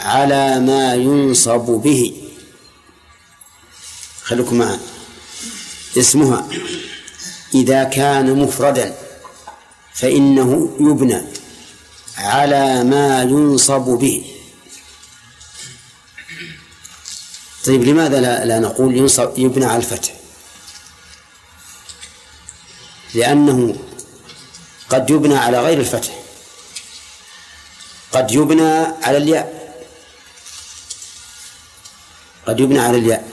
على ما ينصب به. خلوكم معا. اسمها إذا كان مفردا فإنه يبنى على ما ينصب به. طيب لماذا لا نقول يبنى على الفتح؟ لأنه قد يبنى على غير الفتح، قد يبنى على الياء، قد يبنى على الياء،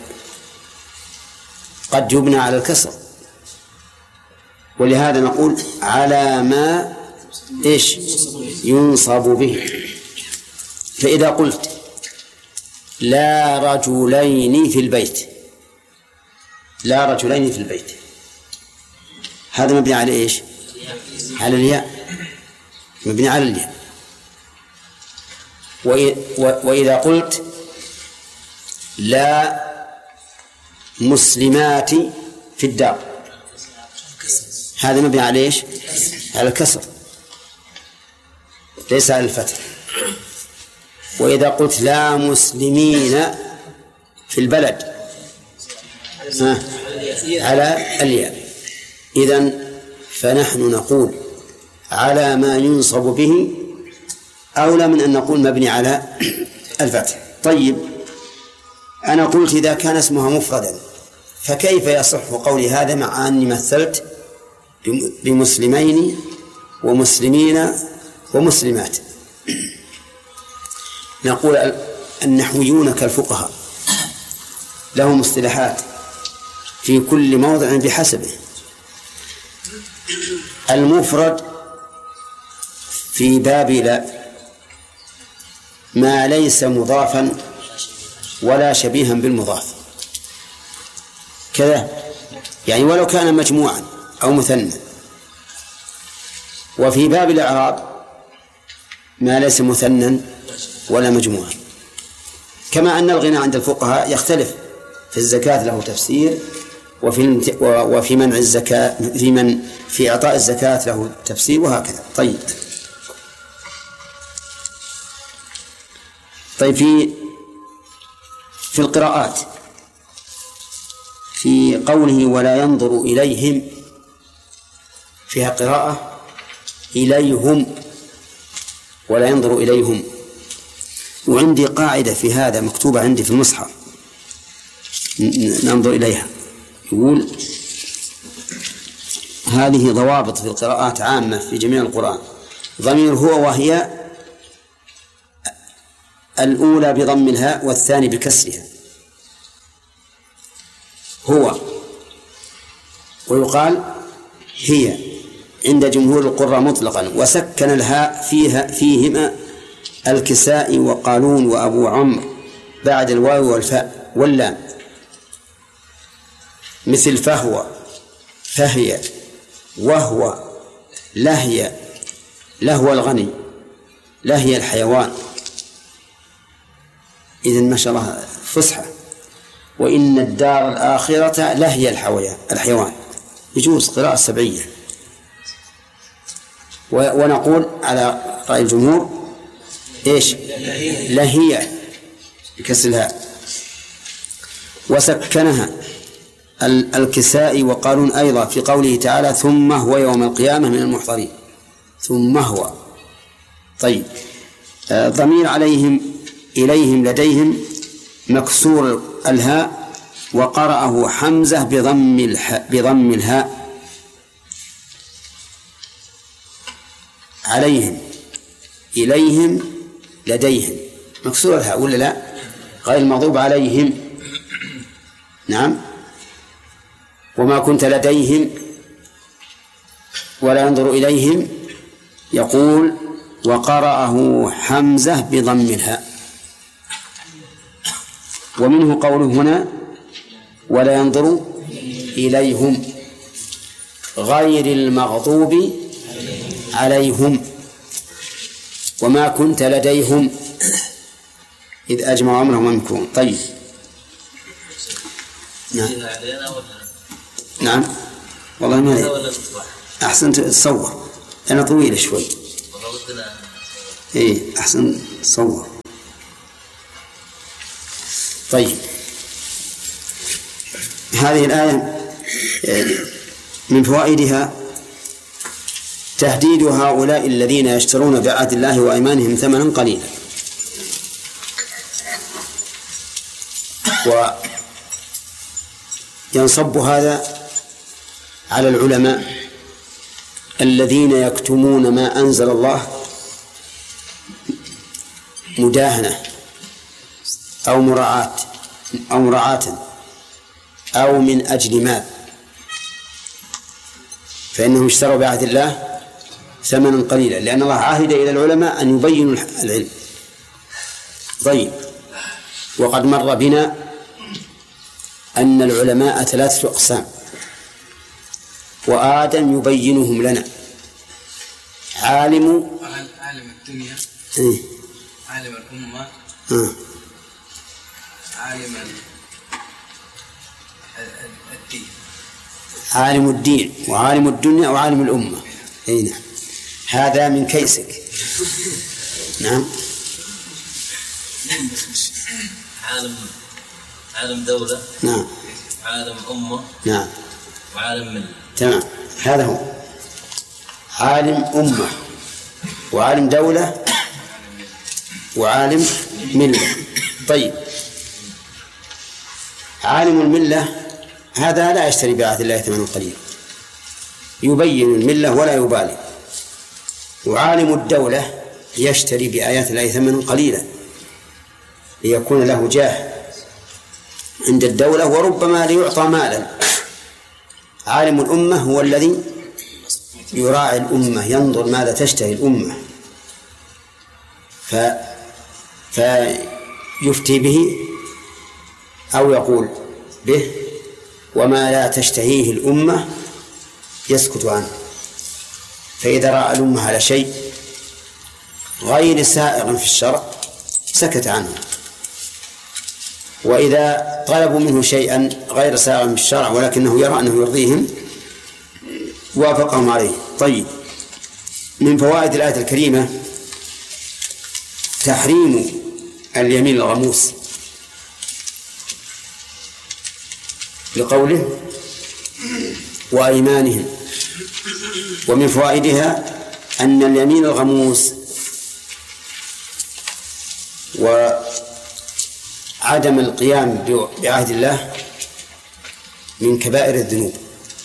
قد يبنى على الكسر. ولهذا نقول على ما إيش ينصب به. فإذا قلت لا رجلين في البيت، لا رجلين في البيت، هذا مبني على إيش؟ على الياء، مبني على الياء. وإذا قلت لا مسلمات في الدار، هذا مبني على إيش؟ على الكسر ليس على الفتح. وإذا قلت لا مسلمين في البلد على الياء. إذن فنحن نقول على ما ينصب به أولى من أن نقول مبني على الفتح. طيب أنا قلت إذا كان اسمها مفردا فكيف يصح قولي هذا مع أني مثلت بمسلمين ومسلمين ومسلمات؟ نقول النحويون كالفقهاء لهم اصطلاحات في كل موضع بحسبه. المفرد في باب لا ما ليس مضافا ولا شبيها بالمضاف كذا، يعني ولو كان مجموعا أو مثنى. وفي باب الإعراب ما ليس مثنى ولا مجموعا. كما أن الغنى عند الفقهاء يختلف، في الزكاة له تفسير، وفي منع الزكاة في إعطاء الزكاة له تفسير، وهكذا. طيب في القراءات في قوله ولا ينظر إليهم فيها قراءة إليهم ولا ينظر إليهم. وعندي قاعدة في هذا مكتوبة عندي في المصحف ننظر إليها، يقول هذه ضوابط في القراءات عامة في جميع القرآن. ضمير هو وهي الأولى بضم الهاء والثاني بكسرها هو، ويقال هي عند جمهور القراء مطلقا، وسكن الهاء فيهما الكسائي وقالون وأبو عمرو بعد الواو والفاء واللام، مثل فهو فهي وهو لهي لهو الغني لهي الحيوان. إذن ما شاء الله فصحى. وإن الدار الآخرة لهي الحيوان، يجوز قراءة سبعية. ونقول على رأي الجمهور إيش؟ لهي بكسر الهاء. وسكنها الكسائي وقالون أيضا في قوله تعالى ثم هو يوم القيامة من المحضرين، ثم هو. طيب ضمير عليهم إليهم لديهم مكسور الهاء، وقرأه حمزة بضم الهاء عليهم إليهم لديهم مكسور الهاء ولا لا؟ غير المغضوب عليهم. نعم. وما كنت لديهم ولا ينظر إليهم يقول وقرأه حمزة بضم الهاء. ومنه قوله هنا ولا ينظر إليهم غير المغضوب عليهم، وما كنت لديهم إذ أجمعوا أمرهم ويمكرون. طيب نعم والله ما أحسنت تصور، أنا طويلة شوي. إيه أحسن تصور. طيب، هذه الآية من فوائدها تهديد هؤلاء الذين يشترون بعهد الله وأيمانهم ثمنا قليلا، وينصب هذا على العلماء الذين يكتمون ما أنزل الله مداهنة أو مراعاة أو من أجل مال، فإنهم اشتروا بعهد الله ثمنا قليلا، لأن الله عاهد إلى العلماء أن يبينوا العلم. طيب، وقد مر بنا أن العلماء 3 أقسام، وآدم يبينهم لنا. عالم الدنيا، عالم الأمة، عالم الدين. عالم الدين وعالم الدنيا وعالم الأمة. أي نعم، هذا من كيسك. نعم. عالم دولة. نعم. عالم أمة. نعم. وعالم ملة. تمام، هذا هو عالم أمة وعالم دولة وعالم ملة. طيب، عالم الملة هذا لا يشتري بعهد الله ثمنا قليلا، يبين الملة ولا يبالي. وعالم الدولة يشتري بآيات الله ثمنا قليلا ليكون له جاه عند الدولة وربما ليعطى مالا. عالم الأمة هو الذي يراعي الأمة، ينظر ماذا تشتهي الأمة فيفتي به أو يقول به، وما لا تشتهيه الأمة يسكت عنه. فإذا رأى الأمة على شيء غير سائغ في الشرع سكت عنه، وإذا طلبوا منه شيئا غير سائغ في الشرع ولكنه يرى أنه يرضيهم وافقهم عليه. طيب، من فوائد الآية الكريمة تحريم اليمين الغموس لقوله وأيمانهم. ومن فوائدها أن اليمين الغموس وعدم القيام بعهد الله من كبائر الذنوب،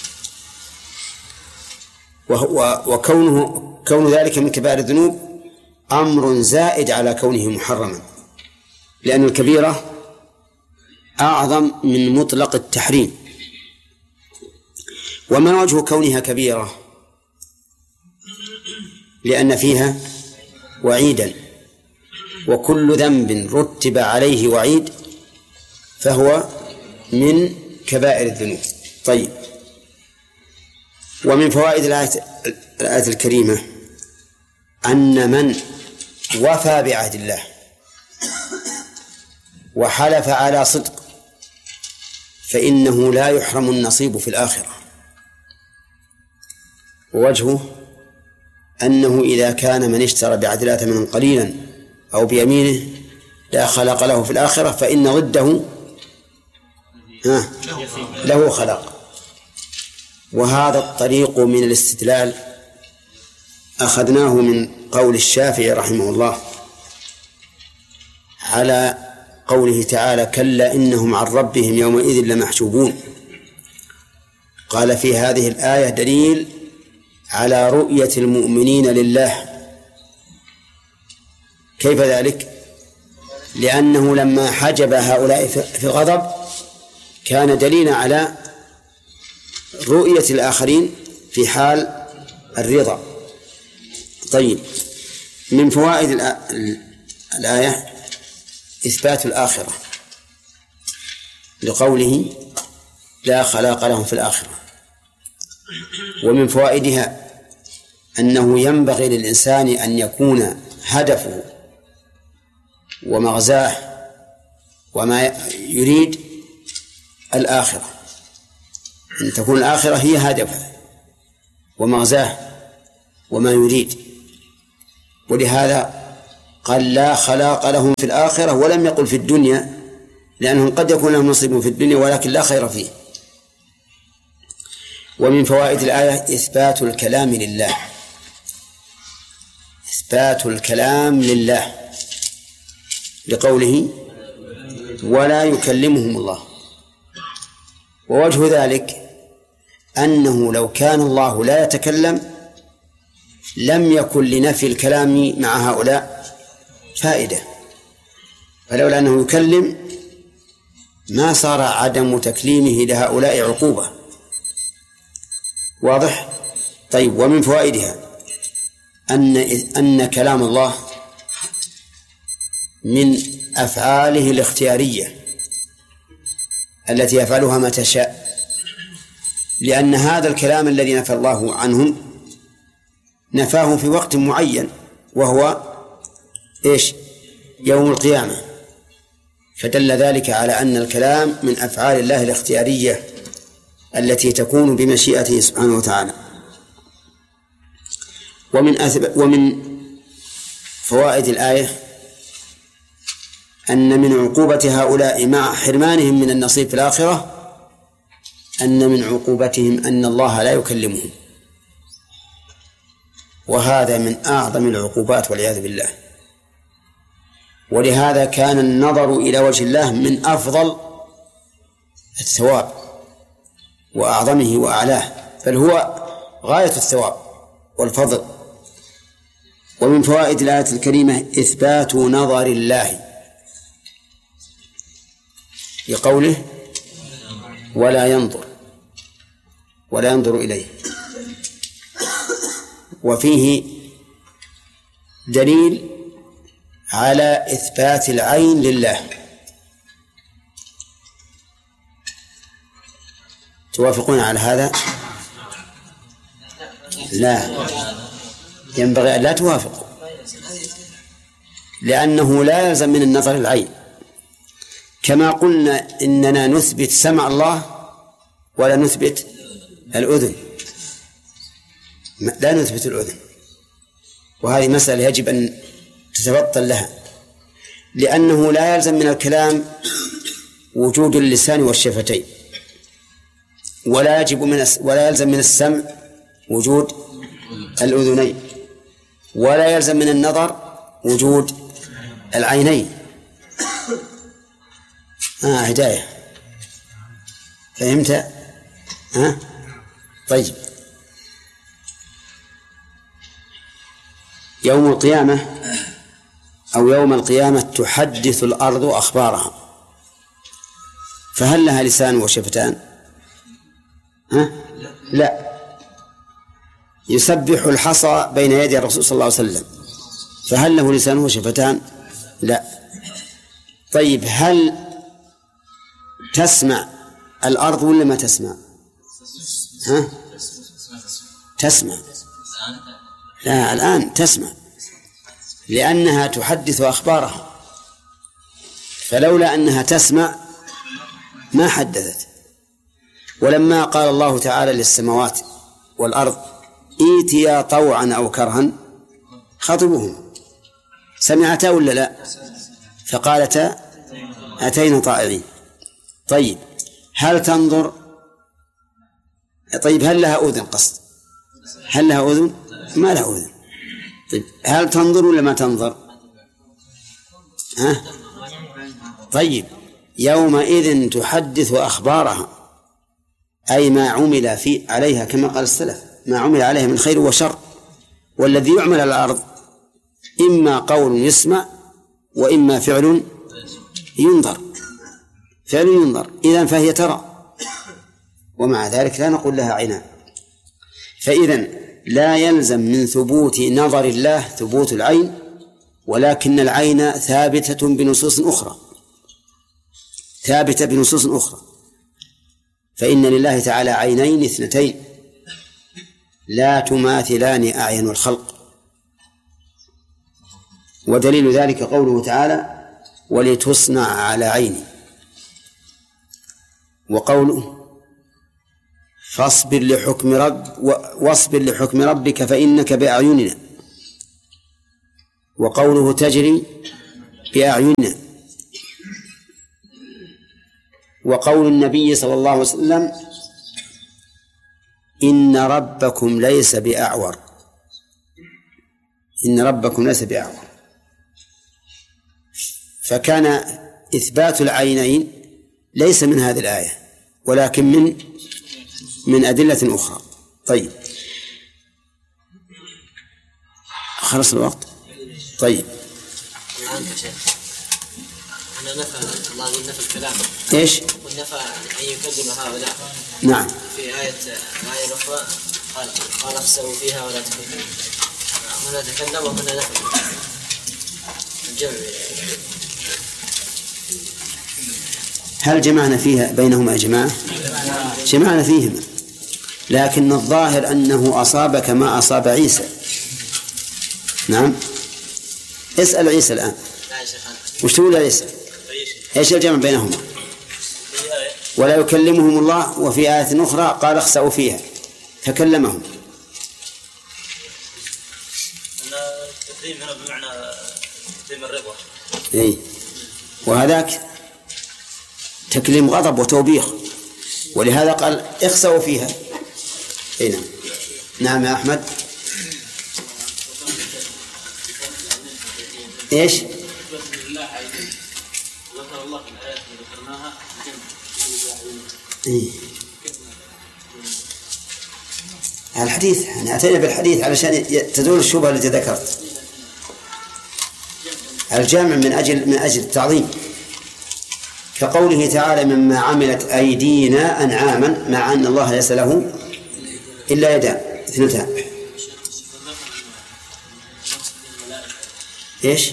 وكون ذلك من كبائر الذنوب أمر زائد على كونه محرما، لأن الكبيرة أعظم من مطلق التحريم. وما وجه كونها كبيرة؟ لأن فيها وعيدا، وكل ذنب رتب عليه وعيد فهو من كبائر الذنوب. طيب، ومن فوائد الآية الكريمة أن من وفى بعهد الله وحلف على صدق فإنه لا يحرم النصيب في الآخرة. ووجهه أنه إذا كان من اشترى بعهد الله ثمنا قليلا أو بيمينه لا خلق له في الآخرة فإن ضده له خلق. وهذا الطريق من الاستدلال أخذناه من قول الشافعي رحمه الله على قوله تعالى كلا إنهم عن ربهم يومئذ لمحجوبون. قال في هذه الآية دليل على رؤية المؤمنين لله. كيف ذلك؟ لأنه لما حجب هؤلاء في غضب كان دليلا على رؤية الآخرين في حال الرضا. طيب، من فوائد الآية إثبات الآخرة لقوله لا خلاق لهم في الآخرة. ومن فوائدها أنه ينبغي للإنسان أن يكون هدفه ومغزاه وما يريد الآخرة، أن تكون الآخرة هي هدفه ومغزاه وما يريد. ولهذا قال لا خلاق لهم في الآخرة ولم يقل في الدنيا لأنهم قد يكون لهم نصيب في الدنيا ولكن لا خير فيه. ومن فوائد الآية إثبات الكلام لله، إثبات الكلام لله لقوله ولا يكلمهم الله. ووجه ذلك أنه لو كان الله لا يتكلم لم يكن لنفي الكلام مع هؤلاء فائدة، فلولا أنه يكلم ما صار عدم تكليمه لهؤلاء عقوبة. واضح؟ طيب. ومن فوائدها أن كلام الله من أفعاله الاختيارية التي يفعلها متى شاء، لأن هذا الكلام الذي نفى الله عنهم نفاه في وقت معين وهو إيش؟ يوم القيامة، فدل ذلك على أن الكلام من أفعال الله الاختيارية التي تكون بمشيئته سبحانه وتعالى. ومن فوائد الآية أن من عقوبة هؤلاء مع حرمانهم من النصيب في الآخرة أن من عقوبتهم أن الله لا يكلمهم، وهذا من أعظم العقوبات والعياذ بالله. ولهذا كان النظر إلى وجه الله من أفضل الثواب وأعظمه وأعلاه، بل هو غاية الثواب والفضل. ومن فوائد الآية الكريمة إثبات نظر الله لقوله ولا ينظر إليه، وفيه دليل على إثبات العين لله. توافقون على هذا؟ لا، ينبغي أن لا توافقوا، لأنه لا يلزم من النظر العين، كما قلنا إننا نثبت سمع الله ولا نثبت الأذن، لا نثبت الأذن، وهذه مسألة يجب أن تتبطل لها، لأنه لا يلزم من الكلام وجود اللسان والشفتين، ولا يلزم من السمع وجود الأذنين، ولا يلزم من النظر وجود العينين. هداية، فهمت؟ طيب. يوم القيامة أو يوم القيامة تحدث الأرض أخبارها، فهل لها لسان وشفتان؟ لا. يسبح الحصى بين يدي الرسول صلى الله عليه وسلم، فهل له لسان وشفتان؟ لا. طيب، هل تسمع الأرض ولا ما تسمع؟ تسمع. لا، الآن تسمع، لأنها تحدث أخبارها، فلولا أنها تسمع ما حدثت. ولما قال الله تعالى للسماوات والأرض ائتيا طوعا أو كرها خاطبوهم، سمعتا ولا لا؟ فقالتا أتينا طائعين. طيب، هل تنظر؟ طيب، هل لها أذن؟ قصد هل لها أذن؟ ما لها أذن. طيب، هل تنظر ولا ما تنظر؟ طيب، يومئذ تحدث أخبارها، أي ما عمل عليها، كما قال السلف ما عمل عليها من خير وشر. والذي يعمل على الأرض إما قول يسمع وإما فعل ينظر، إذن فهي ترى، ومع ذلك لا نقول لها عينان. فإذن لا يلزم من ثبوت نظر الله ثبوت العين، ولكن العين ثابتة بنصوص أخرى، فإن لله تعالى عينين اثنتين لا تماثلان أعين الخلق. ودليل ذلك قوله تعالى ولتصنع على عيني، وقوله واصبر لحكم ربك فإنك بأعيننا، وقوله تجري بأعيننا. وقول النبي صلى الله عليه وسلم إن ربكم ليس بأعور، إن ربكم ليس بأعور. فكان إثبات العينين ليس من هذه الآية ولكن من أدلة أخرى. طيب خلص الوقت. طيب أنا نفى الله نفى الكلام. إيش؟ ونفى أن يكذب هؤلاء. نعم. في الآية الأخرى قال اخسروا فيها ولا تكذبوا. هنا تكلم وهنا نفى الجمع. هل جمعنا فيها بينهما يا جماعة؟ جمعنا فيهما، لكن الظاهر أنه أصاب كما أصاب عيسى. نعم. اسأل عيسى الآن. وش تقول عيسى؟ ايش الجمع بينهما؟ ولا يكلمهم الله، وفي آية أخرى قال اخسأوا فيها فكلمهم. التكليم هنا بمعنى تكليم الرضا. اي، وهذاك تكليم غضب وتوبيخ، ولهذا قال اخسأوا فيها. اي نعم. نعم يا أحمد. ايش؟ الحديث يعني أتينا بالحديث علشان تزول الشبهة التي ذكرت. الجامع من أجل التعظيم، كقوله تعالى مما عملت أيدينا أنعاما، مع أن الله ليس له إلا يدان اثنتان. إيش؟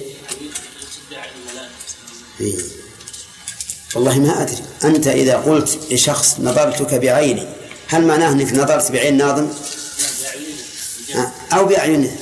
والله ما أدري. أنت إذا قلت لشخص نظرتك بعيني، هل معناه أنك نظرت بعين ناظم أو بأعينه؟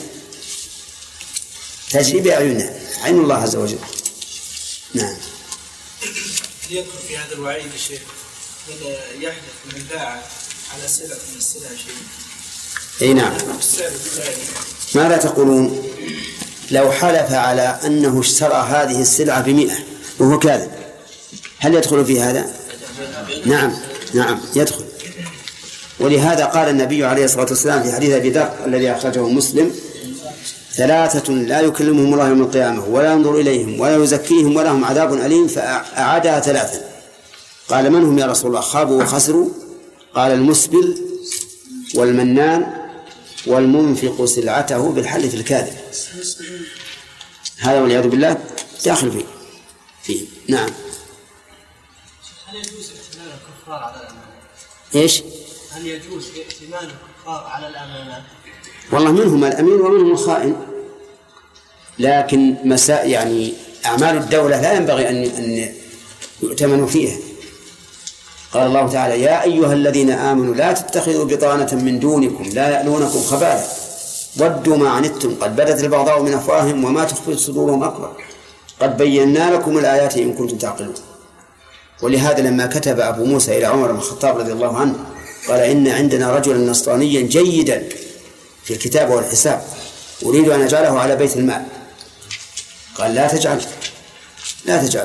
تجري بأعينه، عين الله عز وجل. نعم. يدخل في هذا الوعيد يا شيخ يحدث من الباعة على سلعة من السلع شيء. أي نعم. ماذا تقولون لو حلف على أنه اشترى هذه السلعة ب100 وهو كاذب، هل يدخل في هذا؟ نعم نعم يدخل. ولهذا قال النبي عليه الصلاة والسلام في حديث أبي ذر الذي أخرجه مسلم: 3 لا يكلمهم الله يوم القيامة ولا ينظر إليهم ولا يزكيهم ولهم عذاب أليم، فأعادها 3. قال: من هم يا رسول الله؟ خابوا وخسروا. قال: المسبل والمنان والمنفق سلعته بالحلف الكاذب. هذا والعياذ بالله داخل فيه. نعم. هل يجوز ائتمان الكفار على الأمانات؟ إيش؟ هل يجوز ائتمان الكفار على الأمانات؟ والله منهم الأمين ومنهم الخائن، لكن يعني أعمال الدولة لا ينبغي أن يؤتمنوا فيها. قال الله تعالى: يا أيها الذين آمنوا لا تتخذوا بطانة من دونكم لا يألونكم خبالا ودوا ما عنتم قد بدت البغضاء من أفواههم وما تخفي صدورهم أكبر قد بينا لكم الآيات إن كنتم تعقلون. ولهذا لما كتب أبو موسى إلى عمر بن الخطاب رضي الله عنه قال: إن عندنا رجلا نصرانيا جيدا في الكتاب والحساب أريد أن أجعله على بيت المال. قال: لا تجعل.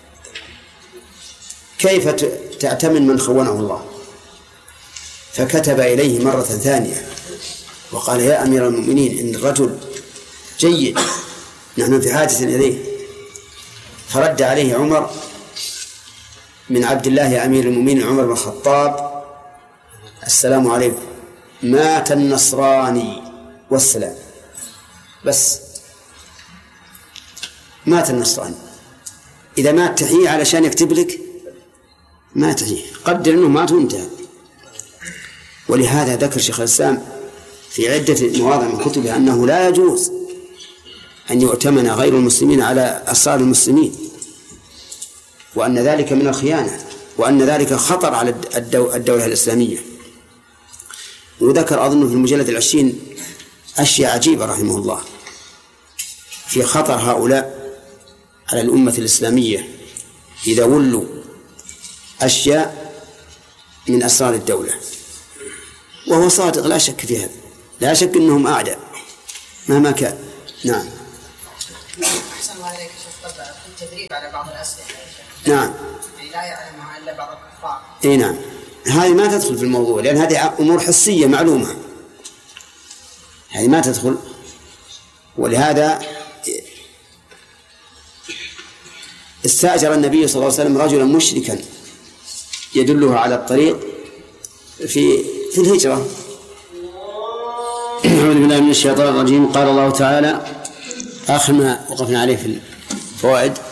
كيف تأتمن من خونه الله؟ فكتب إليه مرة ثانية وقال: يا أمير المؤمنين إن الرجل جيد، نحن في حاجة إليه. فرد عليه عمر: من عبد الله يا أمير المؤمنين عمر بن الخطاب السلام عليكم. مات النصراني والسلام. بس مات النصراني. إذا مات تحيي علشان يكتب لك، ما تحيي، قدر أنه مات وانتهى. ولهذا ذكر شيخ الإسلام في عدة مواضع من كتبه أنه لا يجوز أن يؤتمن غير المسلمين على أسرار المسلمين، وأن ذلك من الخيانة، وأن ذلك خطر على الدولة الإسلامية. وذكر أظن في المجلد 20 أشياء عجيبة رحمه الله في خطر هؤلاء على الأمة الإسلامية إذا ولوا أشياء من أسرار الدولة. وهو صادق لا شك في هذا، لا شك أنهم أعداء مهما كان. نعم. أحسن الله عليك شيخ. كنت التدريب على بعض الأسئلة. نعم. لا يعلمها إلا بعض الكفار. اي نعم، هذه ما تدخل في الموضوع لأن هذه أمور حسية معلومة، هذه ما تدخل. ولهذا استأجر النبي صلى الله عليه وسلم رجلا مشركا يدله على الطريق في الهجرة. أعوذ بالله من الشيطان الرجيم. قال الله تعالى آخر ما وقفنا عليه في الفوائد: